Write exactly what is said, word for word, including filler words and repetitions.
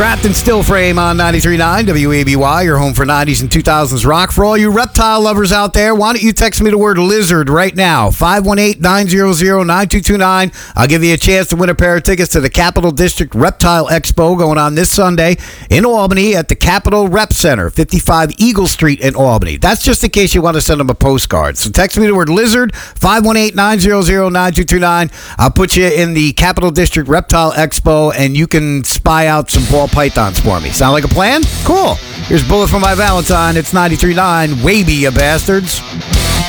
Trapped in Still Frame on ninety-three point nine W A B Y, your home for nineties and two thousands rock. For all you reptile lovers out there, why don't you text me the word lizard right now? five one eight, nine hundred, nine two two nine. I'll give you a chance to win a pair of tickets to the Capital District Reptile Expo going on this Sunday in Albany at the Capital Rep Center, fifty-five Eagle Street in Albany. That's just in case you want to send them a postcard. So text me the word lizard, five one eight, nine hundred, nine two two nine. I'll put you in the Capital District Reptile Expo, and you can spy out some ball pythons for me. Sound like a plan? Cool. Here's Bullet for My Valentine. It's ninety-three point nine. Wavy, you bastards.